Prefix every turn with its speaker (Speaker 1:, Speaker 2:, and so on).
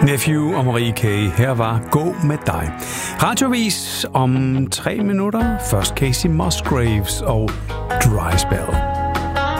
Speaker 1: Nephew og Marie K. Her var Gå med dig. Radiovis om 3 minutter. Først Casey Musgraves og Dry Spell.